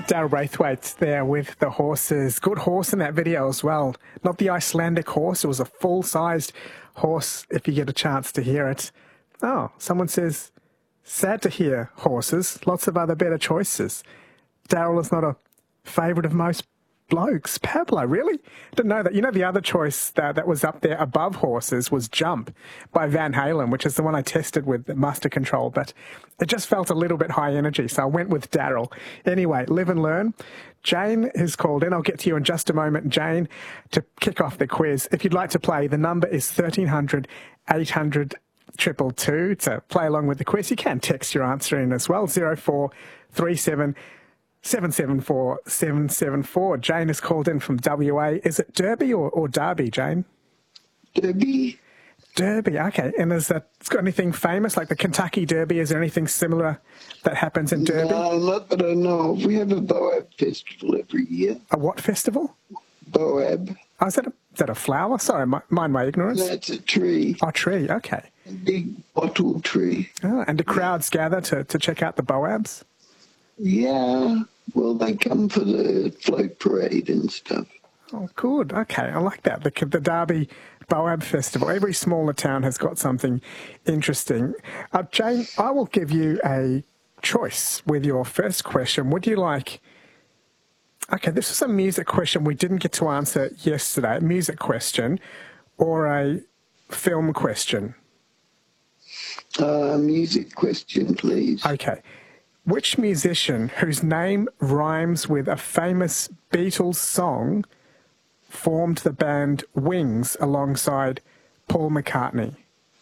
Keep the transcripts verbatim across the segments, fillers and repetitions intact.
Daryl Braithwaite there with the horses. Good horse in that video as well. Not the Icelandic horse. It was a full-sized horse, if you get a chance to hear it. Oh, someone says, sad to hear horses. Lots of other better choices. Daryl is not a favourite of most blokes. Pablo, really? Didn't know that. You know, the other choice that, that was up there above horses was Jump by Van Halen, which is the one I tested with the Muster Control, but it just felt a little bit high energy, so I went with Daryl. Anyway, live and learn. Jane has called in. I'll get to you in just a moment, Jane, to kick off the quiz. If you'd like to play, the number is thirteen hundred, eight hundred, two two two to play along with the quiz. You can text your answer in as well, zero four three seven seven seven four seven seven four. Jane has called in from W A. Is it Derby or, or Derby, Jane? Derby. Derby, okay. And is that, it's got anything famous, like the Kentucky Derby? Is there anything similar that happens in Derby? No, not that I know of. We have a Boab festival every year. A what festival? Boab. Oh, is that a, is that a flower? Sorry, my, mind my ignorance. That's a tree. Oh, tree, okay. A big bottle tree. Oh, and do crowds gather to, to check out the Boabs? Yeah, well, they come for the float parade and stuff. Oh, good. Okay, I like that. The, the Derby Boab Festival. Every smaller town has got something interesting. Uh, Jane, I will give you a choice with your first question. Would you like... Okay, this was a music question we didn't get to answer yesterday. A music question or a film question? Uh, music question, please. Okay. Which musician whose name rhymes with a famous Beatles song formed the band Wings alongside Paul McCartney?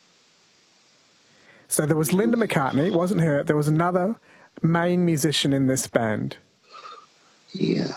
So there was Linda McCartney, it wasn't her. There was another main musician in this band. Yeah.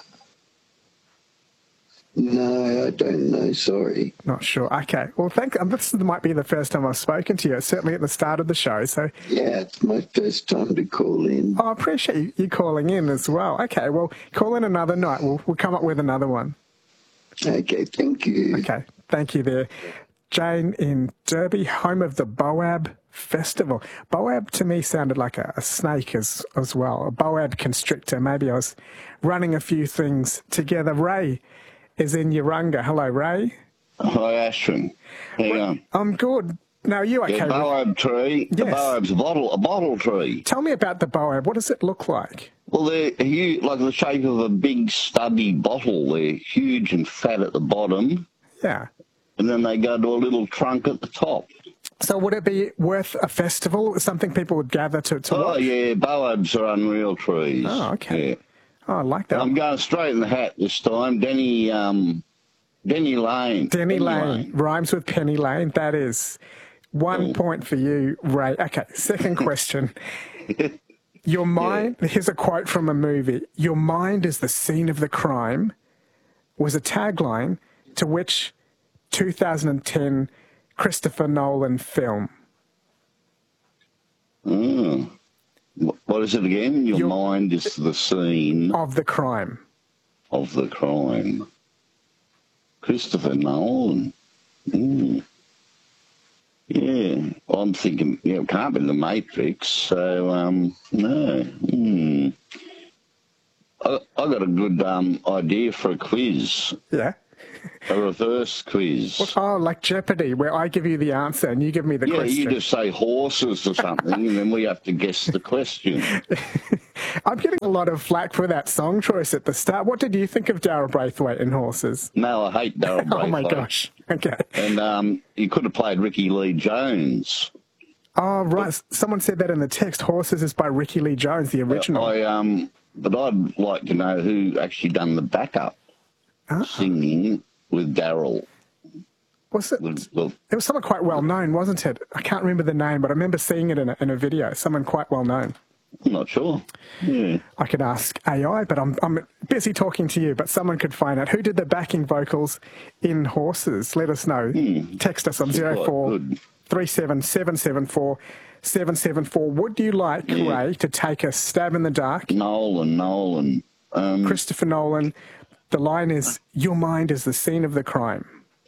No, I don't know, sorry. Not sure. Okay. Well, thank um, this might be the first time I've spoken to you, certainly at the start of the show. So yeah, it's my first time to call in. Oh, I appreciate you, you calling in as well. Okay, well, call in another night. We'll, we'll come up with another one. Okay, thank you. Okay, thank you there. Jane in Derby, home of the Boab Festival. Boab to me sounded like a, a snake as, as well, a boab constrictor. Maybe I was running a few things together. Ray is in Urunga. Hello, Ray. Hi, Ashton. How you going? I'm good. Now, are you okay? Yeah, Boab tree. Yes. The Boab's a bottle, a bottle tree. Tell me about the Boab. What does it look like? Well, they're huge, like the shape of a big stubby bottle. They're huge and fat at the bottom. Yeah. And then they go to a little trunk at the top. So would it be worth a festival? Something people would gather to, to oh, watch? yeah, Boabs are unreal trees. Oh, okay. Yeah. Oh, I like that. I'm going straight in the hat this time. Denny, um, Denny Lane. Denny, Denny Lane. Lane. Rhymes with Penny Lane. That is one Oh. point for you, Ray. Okay, second question. Your mind, yeah. Here's a quote from a movie. Your mind is the scene of the crime was a tagline to which two thousand ten Christopher Nolan film? Mm. What is it again? Your, Your mind is the scene of the crime. Of the crime. Christopher Nolan. Mm. Yeah, I'm thinking, yeah, it can't be The Matrix, so, um, no. Mm. I, I got a good um, idea for a quiz. Yeah. A reverse quiz. What, oh, like Jeopardy, where I give you the answer and you give me the yeah, question. Yeah, you just say horses or something, and then we have to guess the question. I'm getting a lot of flack for that song choice at the start. What did you think of Daryl Braithwaite in Horses? No, I hate Daryl Braithwaite. Oh, my gosh. Okay. And um, you could have played Ricky Lee Jones. Oh, right. Someone said that in the text. Horses is by Ricky Lee Jones, the original. I, um, but I'd like to know who actually done the backup ah. singing with Daryl. Was it? With, well, it was someone quite well known, wasn't it? I can't remember the name, but I remember seeing it in a, in a video. Someone quite well known. I'm not sure. Yeah. I could ask A I, but I'm I'm busy talking to you. But someone could find out who did the backing vocals in Horses. Let us know. Hmm. Text us on zero four three seven seven seven four seven seven four. Would you like yeah. Ray to take a stab in the dark? Nolan, Nolan, um, Christopher Nolan. The line is, "Your mind is the scene of the crime."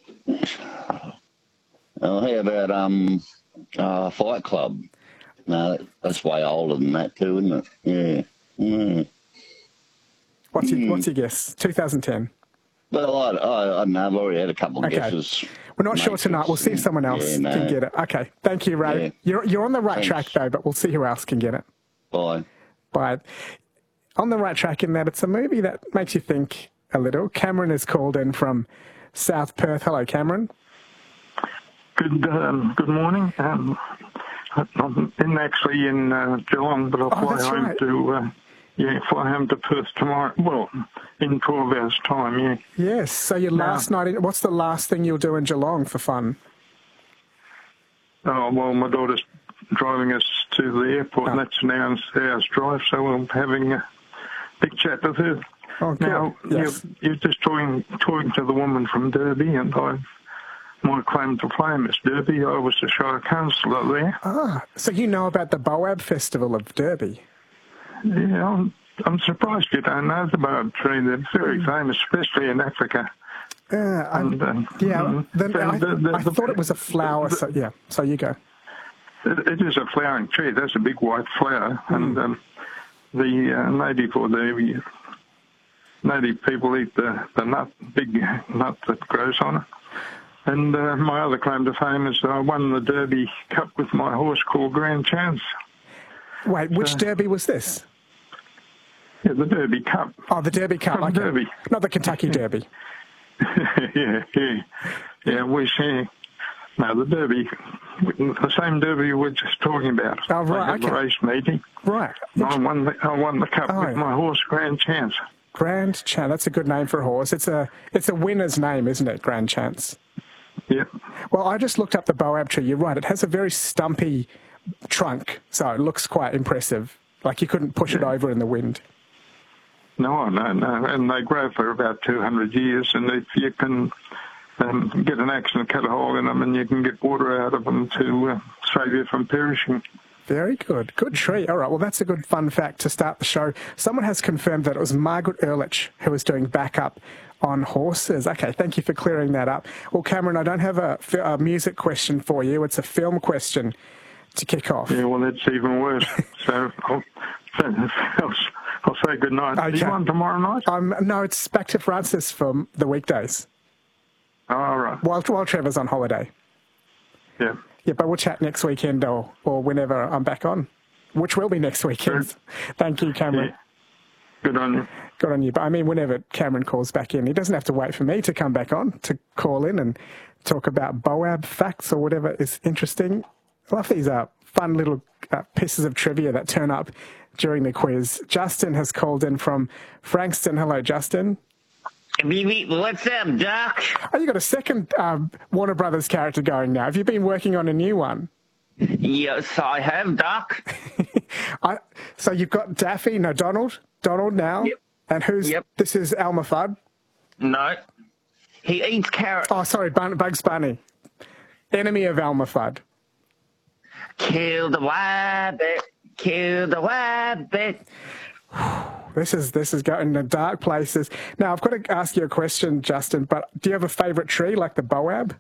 Oh, how about um, uh, Fight Club? No, that's way older than that too, isn't it? Yeah. Mm. What's your, what's your guess? two thousand ten. Well, I, I, I don't know. I've already had a couple of Okay. guesses. We're not sure Matrix, tonight. We'll see if someone else yeah, no. can get it. Okay. Thank you, Ray. Yeah. You're, you're on the right Thanks. track, though, but we'll see who else can get it. Bye. But on the right track in that it's a movie that makes you think a little. Cameron is called in from South Perth. Hello, Cameron. Good um, good morning. Um, I'm in actually in uh, Geelong, but I'll Oh, fly that's home right. to uh, yeah fly home to Perth tomorrow. Well, in twelve hours' time. Yeah. Yes. So your No. last night, in, what's the last thing you'll do in Geelong for fun? Oh well, my daughter's driving us to the airport, and Oh. that's an hour's, hour's drive. So I'm having a big chat with her. Oh, good. Now, Yes. you're, you're just talking talking to the woman from Derby, and I. My claim to fame is Derby. I was the show councillor there. Ah, so you know about the Boab Festival of Derby? Yeah, I'm, I'm surprised you don't know the Boab tree. They're very famous, especially in Africa. Uh, I, And, um, yeah, mm, then I, the- the- I the- thought it was a flower. So yeah, so you go. It, it is a flowering tree. That's a big white flower. And um, the uh, native or the native people eat the, the nut, big nut that grows on it. And uh, my other claim to fame is I won the Derby Cup with my horse called Grand Chance. Wait, which Derby was this? Yeah, the Derby Cup. Oh, the Derby Cup. From Okay. Derby. Not the Kentucky Derby. yeah, yeah. Yeah, we see. No, the Derby, the same Derby you were just talking about. Oh, right, I had the okay. race meeting. Right. I won the, I won the cup Oh. with my horse, Grand Chance. Grand Chance. That's a good name for a horse. It's a it's a winner's name, isn't it? Grand Chance. Yeah. Well, I just looked up the Boab tree. You're right. It has a very stumpy trunk, so it looks quite impressive. Like you couldn't push it over in the wind. No, no, no. And they grow for about two hundred years, and if you can um, get an axe and cut a hole in them, and you can get water out of them to uh, save you from perishing. Very good. Good tree. All right. Well, that's a good fun fact to start the show. Someone has confirmed that it was Margaret Ehrlich who was doing backup on horses. Okay. Thank you for clearing that up. Well, Cameron, I don't have a, a music question for you. It's a film question to kick off. Yeah, well, that's even worse. so I'll, I'll, I'll say good night. Okay. Are you on tomorrow night? Um, no, it's back to Francis for the weekdays All right. while, while Trevor's on holiday. Yeah. Yeah, but we'll chat next weekend or, or whenever I'm back on, which will be next weekend. Sure. Thank you, Cameron. Yeah. Good on you. Good on you. But I mean, whenever Cameron calls back in, he doesn't have to wait for me to come back on to call in and talk about Boab facts or whatever is interesting. I love these uh, fun little uh, pieces of trivia that turn up during the quiz. Justin has called in from Frankston. Hello, Justin. What's up, Doc? Oh, you got a second um, Warner Brothers character going now. Have you been working on a new one? Yes, I have, Doc. I, so you've got Daffy, no, Donald. Donald now. Yep. And who's, Yep. this is Elmer Fudd. No. He eats carrots. Oh, sorry, Bun- Bugs Bunny. Enemy of Elmer Fudd. Kill the rabbit. Kill the rabbit. This is this is going to dark places. Now, I've got to ask you a question, Justin, but do you have a favourite tree like the Boab?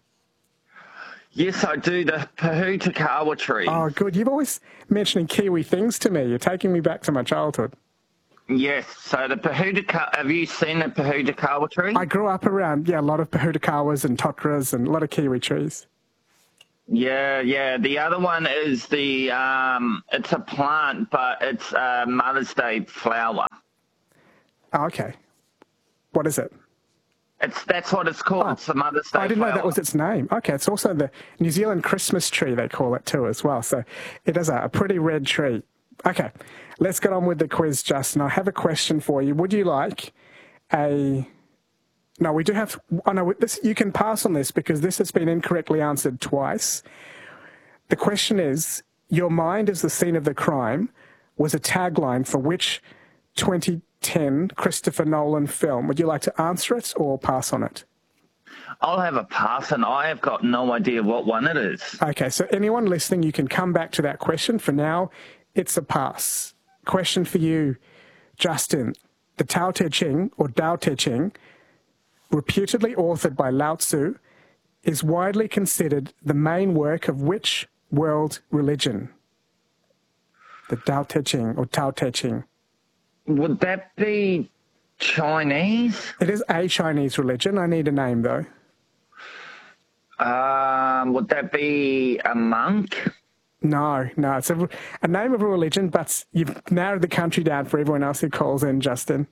Yes, I do. The Pahutakawa tree. Oh, good. You've always mentioning Kiwi things to me. You're taking me back to my childhood. Yes, so the Pahutakawa, have you seen the Pahutakawa tree? I grew up around, yeah, a lot of Pahutakawas and Totras and a lot of Kiwi trees. Yeah, yeah. The other one is the, um, it's a plant, but it's a Mother's Day flower. Oh, okay. What is it? It's That's what it's called. Oh, It's a Mother's Day I didn't flower. know that was its name. Okay, it's also the New Zealand Christmas tree, they call it too, as well. So it is a, a pretty red tree. Okay, let's get on with the quiz, Justin. I have a question for you. Would you like a... No, we do have... Oh, no, this, you can pass on this because this has been incorrectly answered twice. The question is, your mind is the scene of the crime was a tagline for which twenty ten Christopher Nolan film? Would you like to answer it or pass on it? I'll have a pass, and I have got no idea what one it is. Okay, so anyone listening, you can come back to that question. For now, it's a pass. Question for you, Justin. The Tao Te Ching, or Tao Te Ching, reputedly authored by Lao Tzu, is widely considered the main work of which world religion? The Tao Te Ching, or Tao Te Ching. Would that be Chinese? It is a Chinese religion. I need a name, though. Um, would that be a monk? No, no. It's a, a name of a religion, but you've narrowed the country down for everyone else who calls in, Justin.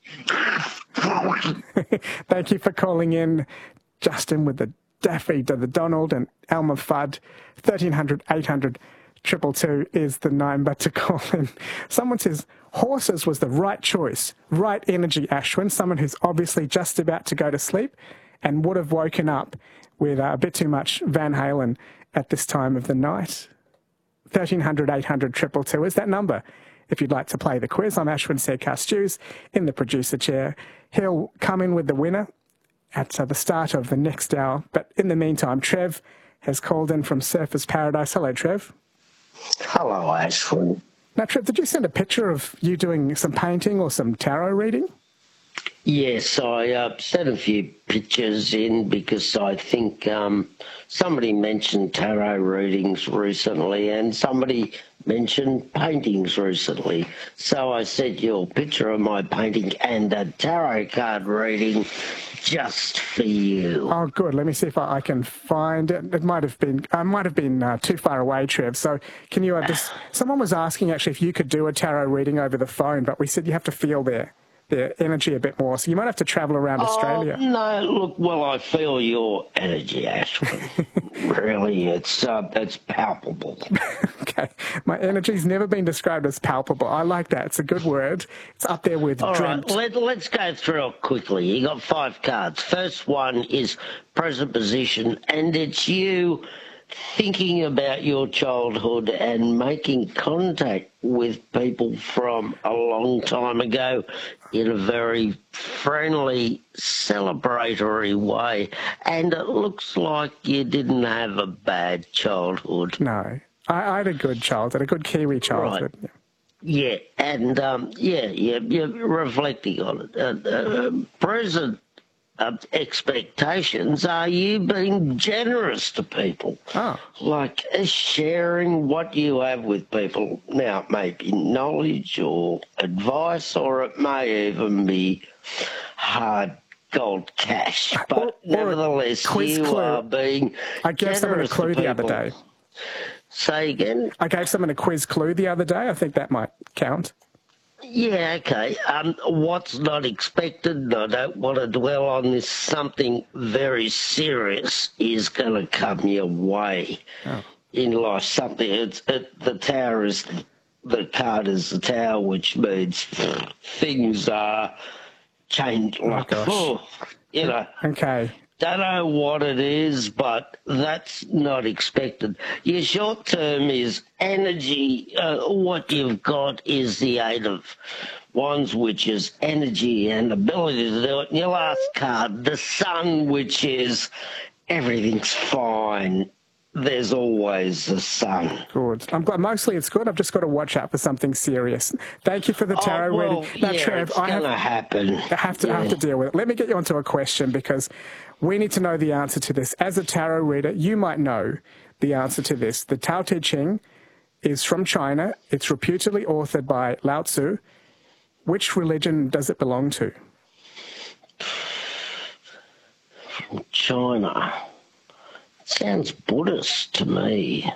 Thank you for calling in, Justin, with the Daffy to the Donald and Elmer Fudd. thirteen hundred, eight hundred, two two two is the number to call in. Someone says horses was the right choice. Right energy, Ashwin. Someone who's obviously just about to go to sleep and would have woken up with uh, a bit too much Van Halen at this time of the night. thirteen hundred, eight hundred, two two two is that number. If you'd like to play the quiz, I'm Ashwin Serkar-Stews in the producer chair. He'll come in with the winner at uh, the start of the next hour. But in the meantime, Trev has called in from Surfers Paradise. Hello, Trev. Hello, Ashwin. Now, Trev, did you send a picture of you doing some painting or some tarot reading? Yes, I uh, sent a few pictures in because I think um, somebody mentioned tarot readings recently and somebody mentioned paintings recently. So I sent you a picture of my painting and a tarot card reading just for you. Oh, good. Let me see if I, I can find it. It might have been, I might have been uh, too far away, Trev. So can you uh, just, someone was asking actually if you could do a tarot reading over the phone, but we said you have to feel their, their energy a bit more. So you might have to travel around oh, Australia. No, look, well, I feel your energy, Ashwin. Really, it's, uh, it's palpable. Okay. My energy's never been described as palpable. I like that. It's a good word. It's up there with All dreamt. right, let, let's go through it quickly. You got five cards. First one is present position, and it's you thinking about your childhood and making contact with people from a long time ago in a very friendly, celebratory way. And it looks like you didn't have a bad childhood. No. I, I had a good childhood, a good Kiwi childhood. Right. Yeah, and um, yeah, yeah, you're reflecting on it. Uh, uh, present uh, expectations are you being generous to people, Oh. like uh, sharing what you have with people. Now, it may be knowledge or advice, or it may even be hard gold cash. But Or- or a nevertheless, quiz you clue. are being I gave someone a generous to clue the other people. day. Say again? I gave someone a quiz clue the other day. I think that might count. Yeah, okay. Um, what's not expected, and I don't want to dwell on this, something very serious is going to come your way Oh. in life. Something, it's, it, the tower is, the card is the tower, which means things are changed. Like, gosh. oh, you know. Okay. Don't know what it is, but that's not expected. Your short term is energy. Uh, what you've got is the Eight of Wands, which is energy and ability to do it. And your last card, the Sun, which is everything's fine. There's always the sun. Good. I'm glad. Mostly it's good. I've just got to watch out for something serious. Thank you for the tarot oh, well, reading. Now, yeah, Trev, it's I have, going to happen. I have to, I have to deal with it. Let me get you onto a question because we need to know the answer to this. As a tarot reader, you might know the answer to this. The Tao Te Ching is from China. It's reputedly authored by Lao Tzu. Which religion does it belong to? China. Sounds Buddhist to me.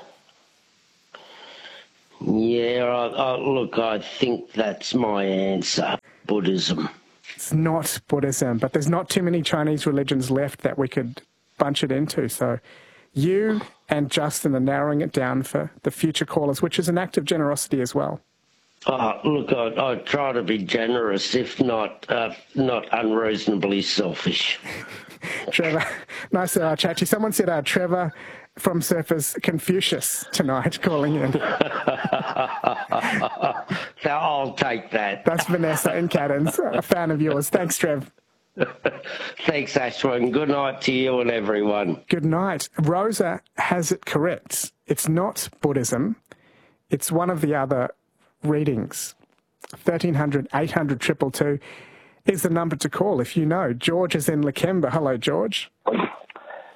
Yeah, I, I, look, I think that's my answer. Buddhism. It's not Buddhism, but there's not too many Chinese religions left that we could bunch it into. So you and Justin are narrowing it down for the future callers, which is an act of generosity as well. Oh, look, I, I try to be generous, if not uh, not unreasonably selfish. Trevor, nice to uh, chat to you. Someone said uh, Trevor from Surfers Confucius tonight calling in. So I'll take that. That's Vanessa in Caddens, a fan of yours. Thanks, Trev. Thanks, Ashwin. Good night to you and everyone. Good night. Rosa has it correct. It's not Buddhism. It's one of the other readings. thirteen hundred, eight hundred, two two two is the number to call if you know. George is in Lakemba. Hello, George. Hey,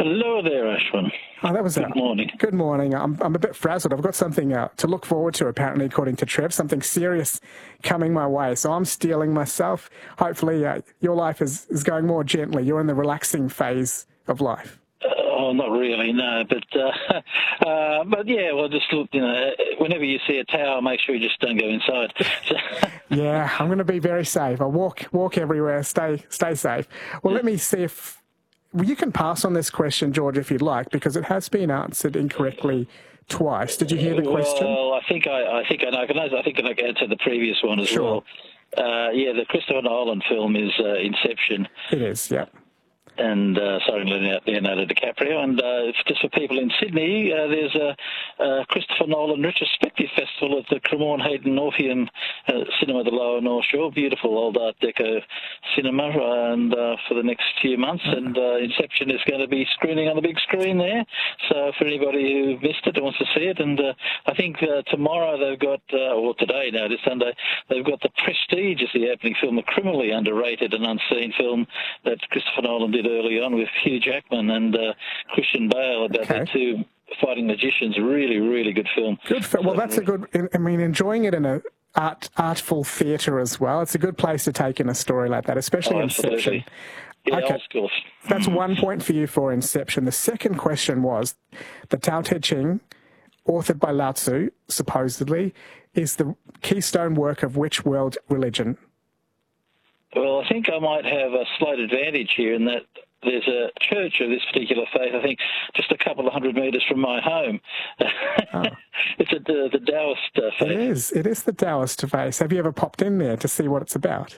Hello there, Ashwin. Oh, that was Good a, morning. Good morning. I'm I'm a bit frazzled. I've got something uh, to look forward to, apparently, according to Trev, something serious coming my way. So I'm stealing myself. Hopefully, uh, your life is, is going more gently. You're in the relaxing phase of life. Uh, oh, not really, no. But, uh, uh, but yeah, well, just look, you know, whenever you see a tower, make sure you just don't go inside. So, yeah, I'm going to be very safe. I'll walk walk everywhere. Stay stay safe. Well, let me see if well, you can pass on this question, George, if you'd like, because it has been answered incorrectly twice. Did you hear the question? Well, I think I, I think I know. I, can, I think I can answer the previous one as Sure. well. Uh, yeah, the Christopher Nolan film is uh, Inception. It is, yeah. And uh, starring Leonardo DiCaprio. And uh, just for people in Sydney, uh, there's a, a Christopher Nolan retrospective festival at the Cremorne Hayden Orpheum uh, Cinema of the Lower North Shore. Beautiful old Art Deco cinema, and uh, for the next few months. And uh, Inception is going to be screening on the big screen there. So for anybody who missed it and wants to see it, and uh, I think uh, tomorrow they've got, uh, or today now, this Sunday, they've got The Prestige as the opening film, a criminally underrated and unseen film that Christopher Nolan did early on with Hugh Jackman and uh, Christian Bale about Okay. the two fighting magicians. Really, really good film. Good. For, well, that's a good. I mean, enjoying it in a art artful theatre as well. It's a good place to take in a story like that, especially Oh, Inception. absolutely. Yeah, Okay. old school. That's one point for you for Inception. The second question was the Tao Te Ching, authored by Lao Tzu, supposedly, is the keystone work of which world religion? Well, I think I might have a slight advantage here in that there's a church of this particular faith, I think, just a couple of hundred metres from my home. Oh. It's a, the, the Taoist uh, faith. It is. It is the Taoist faith. Have you ever popped in there to see what it's about?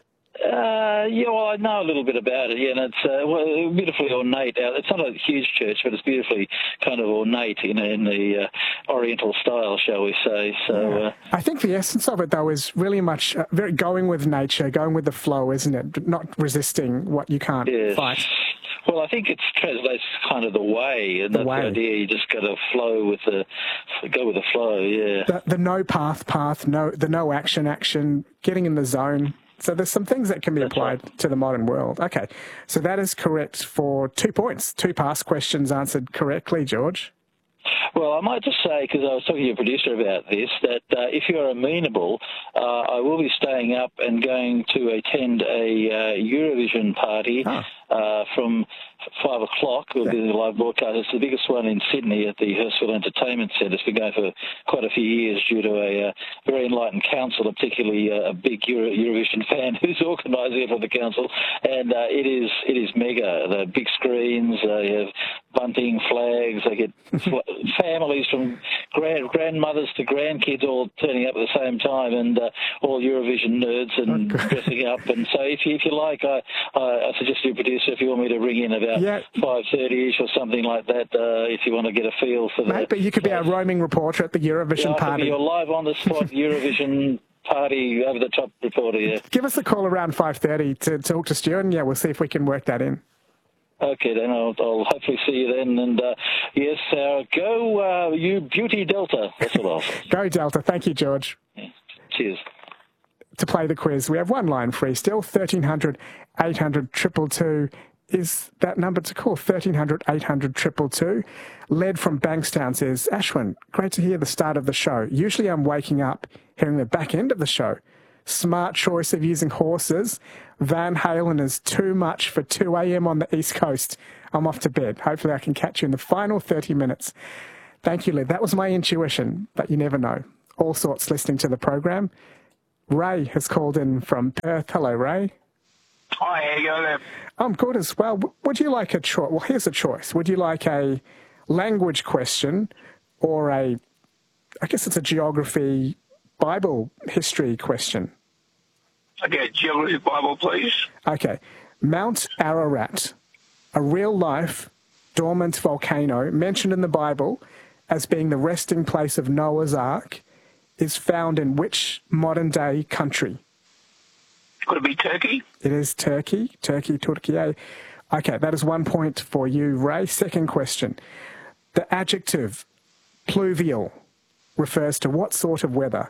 Uh, yeah, well, I know a little bit about it, yeah, and it's uh, well, beautifully ornate. Uh, It's not a huge church, but it's beautifully kind of ornate in, in the uh, Oriental style, shall we say. So, uh, I think the essence of it, though, is really much uh, very going with nature, going with the flow, isn't it? Not resisting what you can't yes. fight. Well, I think it translates kind of the way, and The that's way. the idea. You just got to flow with the, go with the flow, yeah. The, the no path, path, no, the no action, action, getting in the zone. So there's some things that can be That's applied right. to the modern world. Okay, so that is correct for two points. Two past questions answered correctly, George. Well, I might just say, because I was talking to your producer about this, that uh, if you're amenable, uh, I will be staying up and going to attend a uh, Eurovision party Ah. uh, from five o'clock. It will be the live broadcast. It's the biggest one in Sydney at the Hurstville Entertainment Centre. It's been going for quite a few years due to a uh, very enlightened council, particularly uh, a big Euro- Eurovision fan who's organising it for the council. And uh, it is it is mega. The big screens, uh, you have bunting, flags. They get fl- families from grand grandmothers to grandkids all turning up at the same time, and uh, all Eurovision nerds and Okay. dressing up. And so, if you, if you like, I, I, I suggest to your producer if you want me to ring in about Yeah. five thirty ish or something like that. Uh, if you want to get a feel for Mate, the. but you could be our roaming reporter at the Eurovision Yeah, I could party. be your live on the spot Eurovision party over the top reporter. Yeah. Give us a call around five thirty to talk to Stuart, and yeah, we'll see if we can work that in. Okay, then I'll, I'll hopefully see you then. And uh, yes, uh, go uh, you Beauty Delta. That's what I'll say. Go Delta. Thank you, George. Yeah. Cheers. To play the quiz, we have one line free still, thirteen hundred, eight hundred, two two two is that number to call, thirteen hundred, eight hundred, two two two. Led from Bankstown says, Ashwin, great to hear the start of the show. Usually I'm waking up hearing the back end of the show. Smart choice of using horses. Van Halen is too much for two a.m. on the East Coast. I'm off to bed. Hopefully I can catch you in the final thirty minutes. Thank you, Led. That was my intuition, but you never know. All sorts listening to the program. Ray has called in from Perth. Hello, Ray. Hi, how you going? I'm good as well. W- Would you like a choice? Well, here's a choice. Would you like a language question or a, I guess it's a geography, Bible history question? Okay, Geography Bible, please. Okay. Mount Ararat, a real-life dormant volcano mentioned in the Bible as being the resting place of Noah's Ark, is found in which modern-day country? Could it be Turkey? It is Turkey. Turkey, Turkey. Okay, that is one point for you, Ray. Second question. The adjective pluvial refers to what sort of weather?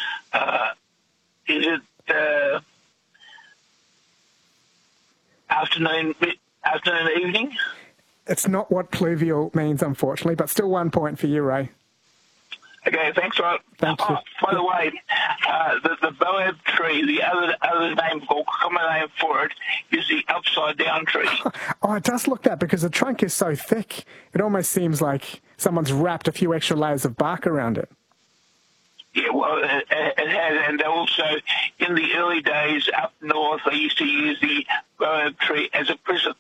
Uh, is it uh, after afternoon, afternoon, evening. It's not what pluvial means, unfortunately, but still one point for you, Ray. Okay, thanks, Rod. Thank you. Oh, by the way, uh, the, the Boab tree, the other other name, or common name for it, is the upside-down tree. Oh, it does look that because the trunk is so thick. It almost seems like someone's wrapped a few extra layers of bark around it. Yeah, well, it, it has, and also in the early days up north, they used to use the Boab tree as a prison.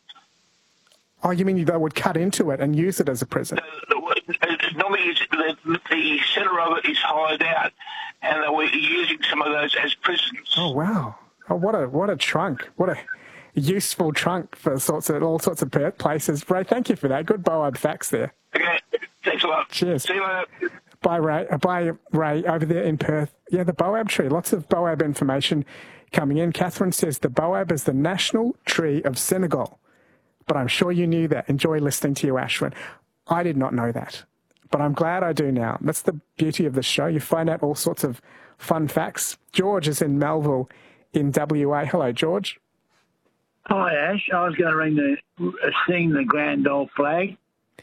Oh, you mean they would cut into it and use it as a prison? Normally, it's, the, the centre of it is hollowed out, and they were using some of those as prisons. Oh, wow. Oh, what a what a trunk. What a useful trunk for sorts of all sorts of places. Ray, thank you for that. Good Boab facts there. Okay, thanks a lot. Cheers. See you later. Bye, Ray. Uh, bye, Ray, over there in Perth. Yeah, the Boab tree. Lots of Boab information coming in. Catherine says the Boab is the national tree of Senegal. But I'm sure you knew that. Enjoy listening to you, Ashwin. I did not know that, but I'm glad I do now. That's the beauty of the show. You find out all sorts of fun facts. George is in Melville in W A. Hello, George. Hi, Ash. I was going to ring the, uh, sing the Grand Ole Flag.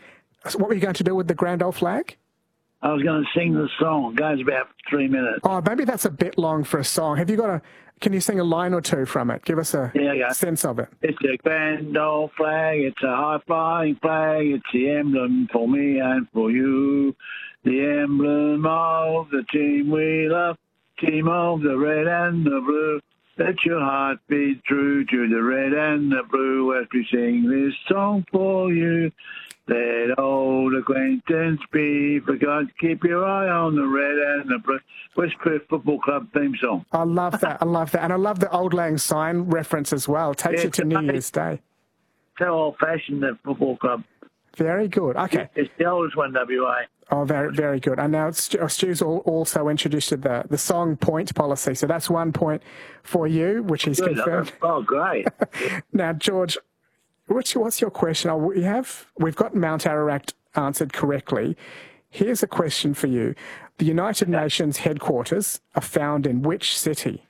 So what were you going to do with the Grand Ole Flag? I was going to sing the song. It goes about three minutes. Oh, maybe that's a bit long for a song. Have you got a... Can you sing a line or two from it? Give us a yeah, sense of it. It's a Grand Ole Flag. It's a high-flying flag. It's the emblem for me and for you. The emblem of the team we love. Team of the red and the blue. Let your heart beat true to the red and the blue as we sing this song for you. Let old acquaintance be forgot. Keep your eye on the red and the blue. West Perth Football Club theme song. I love that. I love that. And I love the Old Lang Syne reference as well. Takes yeah, you to New Year's Day. So old-fashioned, the football club. Very good. Okay. It's the oldest one, W A. Oh, very, very good. And now Stu, Stu's also introduced the, the song point policy. So that's one point for you, which is good. confirmed. Oh, great. Now, George, what's your, what's your question? Oh, we have, we've got Mount Ararat answered correctly. Here's a question for you. The United okay. Nations headquarters are found in which city?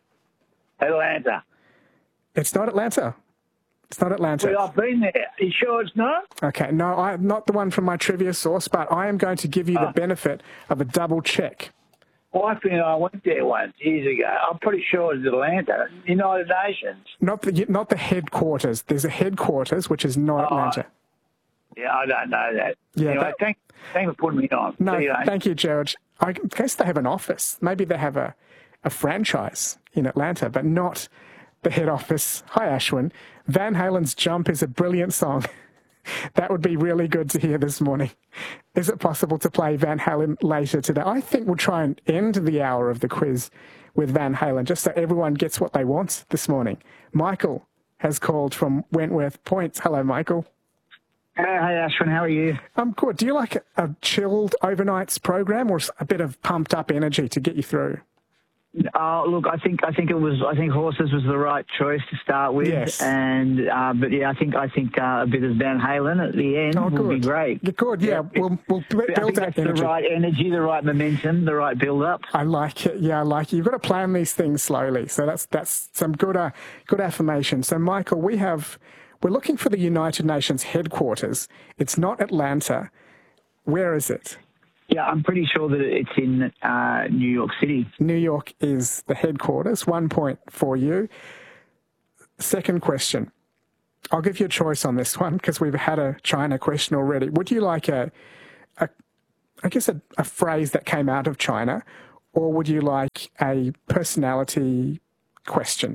Atlanta. It's not Atlanta. It's not Atlanta. Well, I've been there. Are you sure it's not? Okay, no, I'm not the one from my trivia source, but I am going to give you oh. the benefit of a double check. Wife and I went there once years ago. I'm pretty sure it's Atlanta, United Nations. Not the not the headquarters. There's a headquarters which is not oh, Atlanta. Yeah, I don't know that. Yeah, anyway, that, thank, thanks for putting me on. No, you thank you, George. I guess they have an office. Maybe they have a, a franchise in Atlanta, but not the head office. Hi, Ashwin. Van Halen's Jump is a brilliant song. That would be really good to hear this morning. Is it possible to play Van Halen later today? I think we'll try and end the hour of the quiz with Van Halen, just so everyone gets what they want this morning. Michael has called from Wentworth Point. Hello, Michael. Hey, Ashwin, how are you? I'm good. Do you like a, a chilled overnights program or a bit of pumped up energy to get you through? Uh, look, I think I think it was I think Horses was the right choice to start with, yes. and uh, but yeah, I think I think uh, a bit of Van Halen at the end oh, will be great. You're good, yeah. yeah. We'll we'll build I think that that's energy. The right energy, the right momentum, the right build up. I like it. Yeah, I like it. You've got to plan these things slowly. So that's that's some good uh, good affirmation. So Michael, we have we're looking for the United Nations headquarters. It's not Atlanta. Where is it? Yeah, I'm pretty sure that it's in uh, New York City. New York is the headquarters. One point for you. Second question. I'll give you a choice on this one because we've had a China question already. Would you like a, a I guess, a, a phrase that came out of China, or would you like a personality question?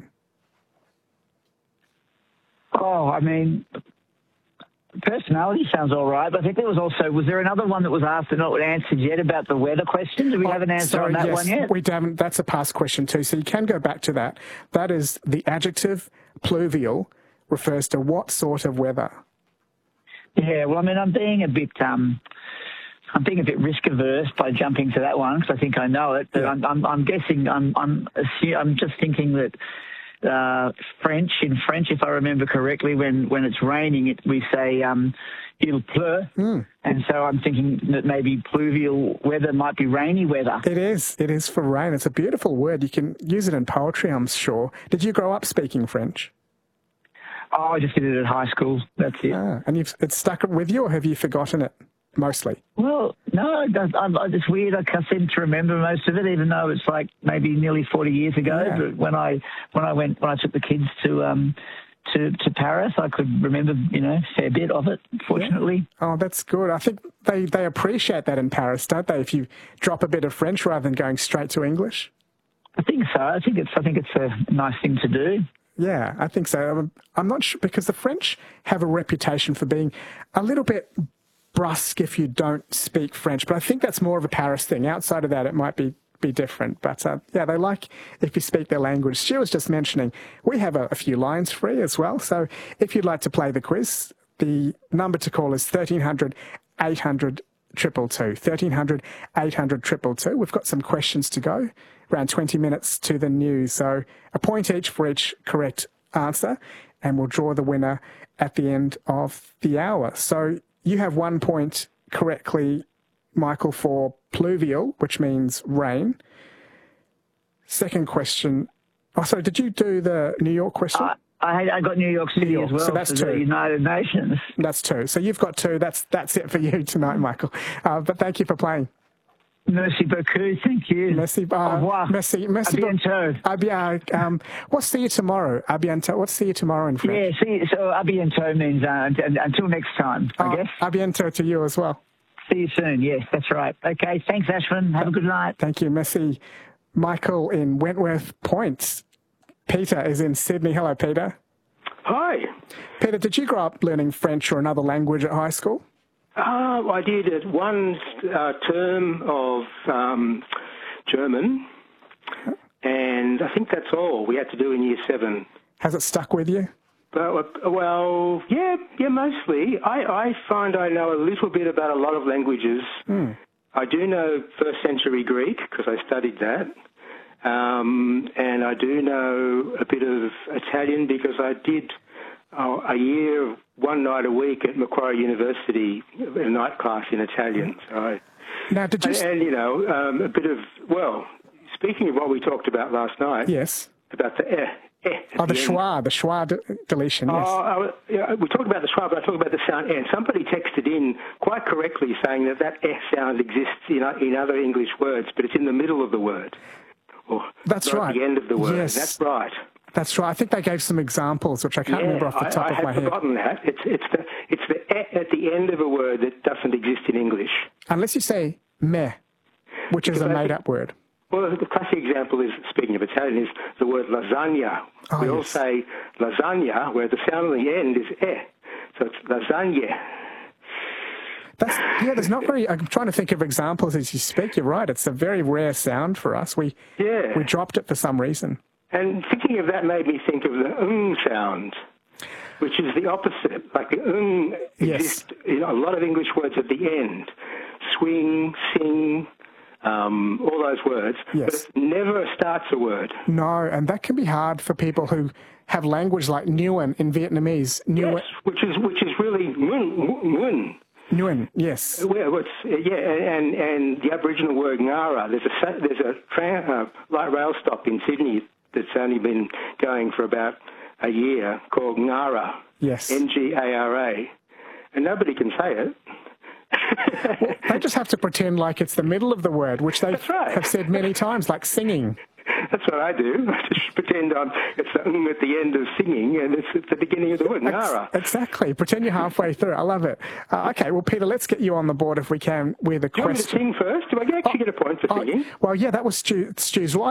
Oh, I mean... Personality sounds all right, but I think there was also, was there another one that was asked and not answered yet about the weather question? Do we oh, have an answer sorry, on that yes, one yet? We haven't. That's a past question too, so you can go back to that. That is the adjective pluvial refers to what sort of weather? Yeah, well, I mean, I'm being a bit, um, I'm being a bit risk averse by jumping to that one because I think I know it, but yeah. I'm, I'm, I'm guessing, I'm, I'm, I'm just thinking that Uh, French, in French, if I remember correctly, when, when it's raining, it, we say um, il pleut. Mm. And so I'm thinking that maybe pluvial weather might be rainy weather. It is. It is for rain. It's a beautiful word. You can use it in poetry, I'm sure. Did you grow up speaking French? Oh, I just did it at high school. That's it. Ah, and you've it's stuck with you, or have you forgotten it mostly? Well, no, I, I, it's weird. I can't seem to remember most of it, even though it's like maybe nearly forty years ago. Yeah. But when I when I went when I took the kids to um to to Paris, I could remember, you know, a fair bit of it. Fortunately. Yeah. Oh, that's good. I think they they appreciate that in Paris, don't they? If you drop a bit of French rather than going straight to English. I think so. I think it's I think it's a nice thing to do. Yeah, I think so. I'm, I'm not sure, because the French have a reputation for being a little bit brusque if you don't speak French, but I think that's more of a Paris thing. Outside of that, it might be, be different. But uh, yeah, they like if you speak their language. Stu was just mentioning we have a, a few lines free as well. So if you'd like to play the quiz, the number to call is thirteen hundred, eight hundred, two two two. thirteen hundred, eight hundred, two two two. We've got some questions to go. Around twenty minutes to the news. So a point each for each correct answer, and we'll draw the winner at the end of the hour. So you have one point correctly, Michael, for pluvial, which means rain. Second question. Oh, sorry, did you do the New York question? Uh, I, I got New York City New York. as well. So that's for two. The United Nations. That's two. So you've got two. That's that's it for you tonight, Michael. Uh, but thank you for playing. Merci beaucoup. Thank you. Merci. Uh, Au revoir. Merci. Merci. À bientôt. À bien, um, what's see you tomorrow? À bientôt. What's see you tomorrow in French? Yeah, see, so à bientôt means uh, until next time, I uh, guess. À bientôt to you as well. See you soon. Yes, that's right. Okay, thanks, Ashwin. Have a good night. Thank you. Merci. Michael in Wentworth Point. Peter is in Sydney. Hello, Peter. Hi. Peter, did you grow up learning French or another language at high school? Uh, I did it one uh, term of um, German, and I think that's all we had to do in year seven. Has it stuck with you? But, well, yeah, yeah, mostly. I, I find I know a little bit about a lot of languages. Mm. I do know first century Greek because I studied that. Um, and I do know a bit of Italian because I did uh, a year, one night a week at Macquarie University, a night class in Italian. So I, now, did you... And, and you know, um, a bit of, well, speaking of what we talked about last night. Yes. About the eh, eh. Oh, the schwa, the schwa de- deletion, yes. Oh, I, yeah, we talked about the schwa, but I talked about the sound eh. Somebody texted in quite correctly saying that that eh sound exists in, in other English words, but it's in the middle of the word. Or That's right. At the end of the word. Yes. That's right. That's right. I think they gave some examples, which I can't yeah, remember off the top I, I of my had head. forgotten that. It's, it's the, it's the eh at the end of a word that doesn't exist in English. Unless you say me, which because is a I made-up think, word. Well, the classic example is, speaking of Italian, is the word lasagna. Oh, we yes. all say lasagna, where the sound on the end is eh. So it's lasagna. That's, yeah, there's not very... I'm trying to think of examples as you speak. You're right. It's a very rare sound for us. We yeah. we dropped it for some reason. And thinking of that made me think of the ng sound, which is the opposite. Like the ng yes. exists in a lot of English words at the end. Swing, sing, um, all those words. Yes. But it never starts a word. No, and that can be hard for people who have language like Nguyen in Vietnamese. Nguyen. Yes, which is, which is really Nguyen. Nguyen. Nguyen, yes. Well, it's, yeah, and, and the Aboriginal word ngara, there's a, there's a tram, uh, light rail stop in Sydney that's only been going for about a year called Ngara. Yes. N G A R A. And nobody can say it. Well, they just have to pretend like it's the middle of the word, which they right. have said many times, like singing. That's what I do. I just pretend I'm, it's um, at the end of singing and it's at the beginning of the word, Ngara. Exactly. Pretend you're halfway through. I love it. Uh, okay, well, Peter, let's get you on the board if we can with a Do you question. want me to sing first? Do I actually oh, get a point for oh, singing? Well, yeah, that was Stu, Stu's